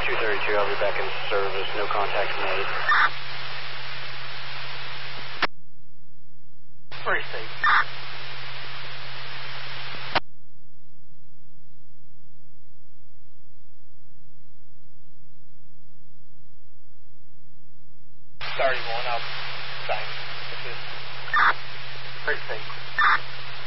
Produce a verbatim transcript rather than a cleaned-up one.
two thirty-two, I'll be back in service. No contact made. Very safe. Sorry, going up. Thanks. Very safe.